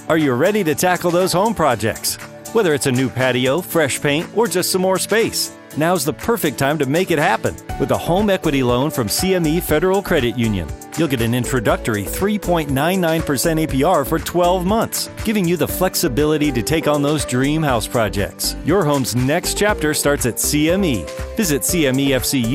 Are you ready to tackle those home projects? Whether it's a new patio, fresh paint, or just some more space, now's the perfect time to make it happen with a home equity loan from CME Federal Credit Union. You'll get an introductory 3.99% APR for 12 months, giving you the flexibility to take on those dream house projects. Your home's next chapter starts at CME. Visit CMEFCU